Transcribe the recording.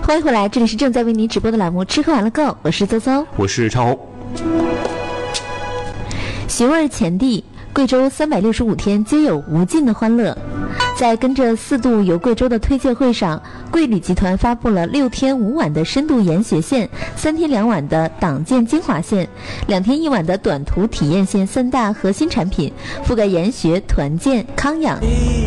欢迎回来，这里是正在为你直播的栏目《吃喝玩乐购》，我是邹邹， 我是超红。 寻味前地，贵州365天皆有无尽的欢乐。在跟着4度游贵州的推介会上，贵旅集团发布了6天5晚的深度研学线、3天2晚的党建精华线、2天1晚的短途体验线3大核心产品，覆盖研学、团建、康养。